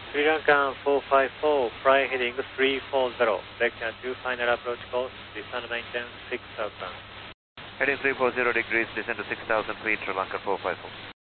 Sri Lankan 454, fly heading 340, vector 2 final approach course, descend maintain 6,000. Heading 340 degrees, descend to 6,000 feet, Sri Lankan 454.